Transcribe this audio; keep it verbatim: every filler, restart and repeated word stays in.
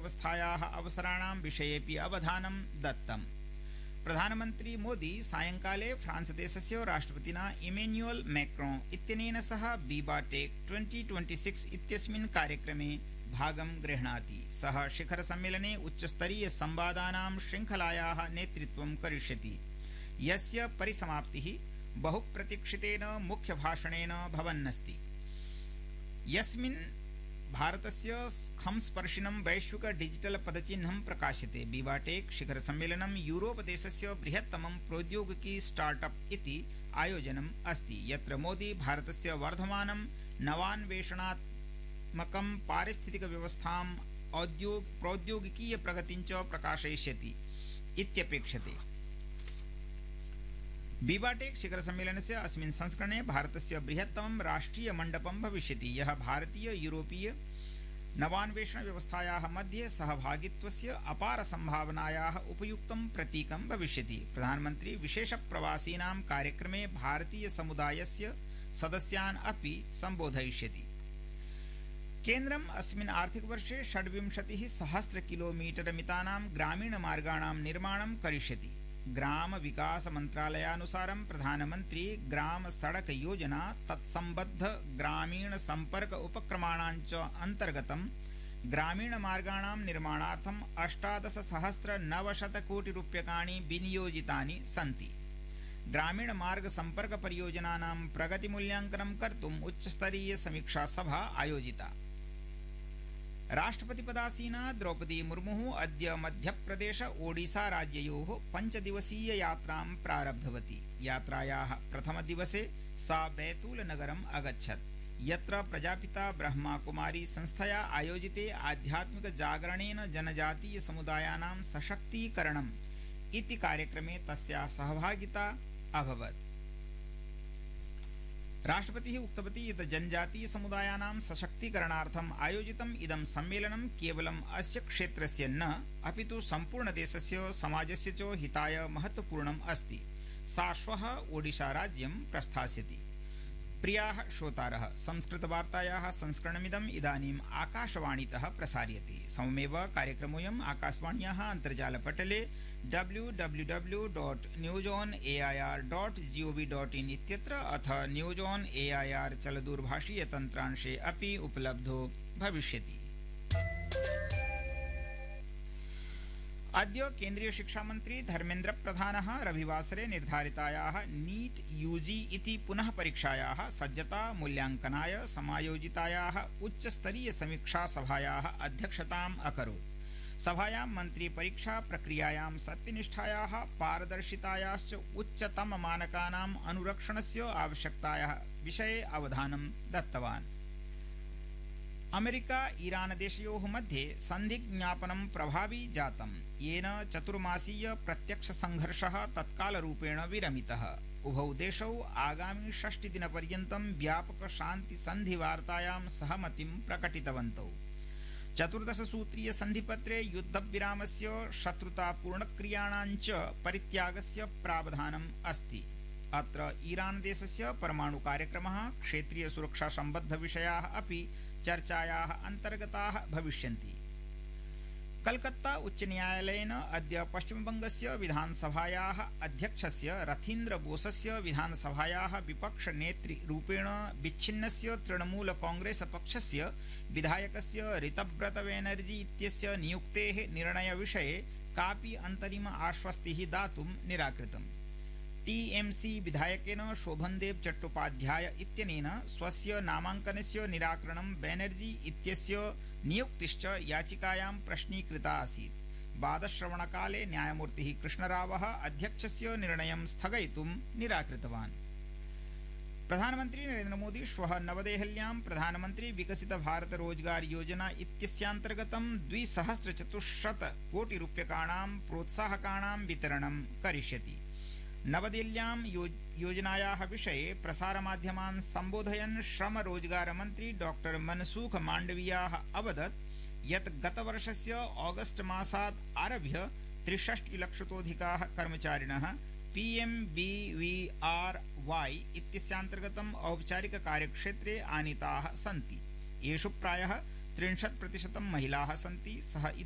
व्यवस्थायाः अवसराणां विषयेऽपि अवधानं दत्तम्। प्रधानमन्त्री मोदी सायंकाले फ्रांस देशस्य राष्ट्रपतिना इमेन्युअल मैक्रोन इत्यनेन सह बीबाटेक ट्वेंटी ट्वेंटी सिक्स इत्यस्मिन् कार्यक्रमे भागं गृह्णाति। सः शिखर सम्मेलने उच्चस्तरीय संवादानां श्रृंखलायाः नेतृत्वं करिष्यति, यस्य परिसमाप्तिः बहुप्रतीक्षितेन मुख्यभाषणेन भवन्नस्ति, यस्मिन् भारतस्य खंस्पर्शिनं वैश्विक डिजिटल पदचिह्नं प्रकाश्यते। बीबाटेक शिखर सम्मेलनं यूरोप देशस्य बृहत्तमं प्रौद्योगिकी स्टार्टअप इति आयोजनम् अस्ति, यत्र मोदी भारतस्य वर्धमानं नवान्वेषणात्मकं पारिस्थितिक व्यवस्थाम् औद्योग प्रौद्योगिकीय प्रगतिं च प्रकाशयिष्यति इत्यपेक्षते। बीबाटेक शिखर सम्मेलनस्य अस्मिन् संस्करणे भारतस्य बृहत्तमं राष्ट्रिय मण्डपं भविष्यति, यः भारतीय यूरोपीय नवान्वेषण व्यवस्थायाः मध्ये सहभागित्वस्य अपार संभावनायाः उपयुक्तं प्रतीकं भविष्यति। प्रधानमन्त्री विशेष प्रवासीनां कार्यक्रमे भारतीय समुदायस्य सदस्यान् अपि सम्बोधयिष्यति। केन्द्रम् अस्मिन् आर्थिकवर्षे षड्विंशतिः सहस्र किलोमीटर मितानां ग्रामीण मार्गाणां निर्माणं करिष्यति। ग्राम विकास मंत्रालयानुसारं प्रधानमंत्री ग्राम सड़क योजना तत्संबद्ध ग्रामीण संपर्क उपक्रमाणाञ्च अंतर्गतं ग्रामीण मार्गाणां निर्माणार्थम् अष्टादश सहस्र नवशत कोटि रूप्यकाणि विनियोजितानि सन्ति। ग्रामीण मार्ग संपर्क परियोजनानां प्रगतिमूल्यांकनं कर्तुम् उच्चस्तरीय समीक्षा सभा आयोजिता। राष्ट्रपतिपदासीना द्रौपदी मुर्मुः अद्य मध्यप्रदेश ओडिशा राज्ययोः पञ्चदिवसीय यात्रां प्रारब्धवती। यात्रायाः प्रथमदिवसे सा बैतूल नगरम् अगच्छत्, यत्र प्रजापिता ब्रह्माकुमारी संस्थया आयोजिते आध्यात्मिक जागरणेन जनजातीय समुदायानां सशक्तीकरणम् इति कार्यक्रमे तस्याः सहभागिता अभवत्। राष्ट्रपतिः उक्तवती यत् जनजातीय समुदायानां सशक्तीकरणार्थम् आयोजितम् इदं सम्मेलनं केवलम् अस्य क्षेत्रस्य न अपितु सम्पूर्णदेशस्य समाजस्य च हिताय महत्वपूर्णम् अस्ति। सा श्वः ओडिशा राज्यं प्रस्थास्यति। प्रियाः श्रोतारः, संस्कृतवार्तायाः संस्करणमिदम् इदानीम् आकाशवाणीतः प्रसार्यते। सममेव कार्यक्रमोऽयम् आकाशवाण्याः अन्तर्जालपटले W W W dot news on A I R dot G O V dot in इत्यत्र अथ news on A I R चलदूरभाषीय तन्त्रांशे अपि उपलब्धो भविष्यति। अद्य केन्द्रीय शिक्षामन्त्री धर्मेन्द्र प्रधानः रविवासरे निर्धारितायाः नीट यूजी इति पुनः परीक्षायाः सज्जता मूल्यांकनाय समायोजितायाः उच्चस्तरीय समीक्षा सभायाः अध्यक्षताम् अकरोत्। सभायां मन्त्री परीक्षा प्रक्रियायां सत्यनिष्ठायाः पारदर्शितायाश्च उच्चतम मानकानाम् अनुरक्षणस्य आवश्यकतायाः विषये अवधानं दत्तवान्। अमेरिका ईरान देशयोः मध्ये सन्धिज्ञापनं प्रभावी जातम्, येन चतुर्मासीय प्रत्यक्ष संघर्षः तत्कालरूपेण विरमितः। उभौ देशौ आगामि षष्टिदिनपर्यन्तं व्यापक शान्ति सन्धिवार्तायां सहमतिं प्रकटितवन्तौ। चतुर्दश सूत्रीय सन्धिपत्रे युद्धविरामस्य शत्रुतापूर्णक्रियाणाञ्च परित्यागस्य प्रावधानम् अस्ति। अत्र ईरान देशस्य परमाणु कार्यक्रमः, क्षेत्रीय सुरक्षा सम्बद्ध विषयाः अपि चर्चायाः अन्तर्गताः भविष्यन्ति। कलकत्ता उच्च न्यायालयेन अद्य पश्चिमबंगस्य विधानसभायाः अध्यक्षस्य रथीन्द्र बोसस्य विधानसभायाः विपक्ष नेतृरूपेण विच्छिन्नस्य तृणमूल कांग्रेस पक्षस्य विधायकस्य ऋतव्रत बैनर्जी इत्यस्य नियुक्तेः निर्णयविषये कापि अन्तरिम आश्वस्तिः दातुं निराकृतम्। टीएमसी विधायकेन शोभनदेव चट्टोपाध्याय इत्यनेन स्वस्य नामाङ्कनस्य निराकरणं बैनर्जी इत्यस्य नियुक्तिश्च याचिकायां प्रश्नीकृता आसीत्। वादश्रवणकाले न्यायमूर्तिः कृष्णरावः अध्यक्षस्य निर्णयं स्थगयितुं निराकृतवान्। प्रधानमन्त्री नरेन्द्र मोदी श्वः नवदेहल्यां प्रधानमन्त्री विकसित भारत रोजगार योजना इत्यस्यान्तर्गतं द्विसहस्रचतुश्शत कोटि रूप्यकाणां प्रोत्साहकाणां वितरणं करिष्यति। नवदिल्ल्यां योजनायाः विषये प्रसारमाध्यमान् सम्बोधयन् श्रम रोजगार मंत्री डॉक्टर मनसुख मांडवियाः अवदत् यत् गतवर्षस्य ऑगस्ट मासात् आरभ्य त्रिषष्टिलक्षतोऽधिकाः कर्मचारिणः पीएमबीवीआरवाई इत्यस्यान्तर्गतम् औपचारिक कार्यक्षेत्रे आनीताः सन्ति। येषु प्रायः त्रिंशत् प्रतिशतं महिलाः सन्ति। सः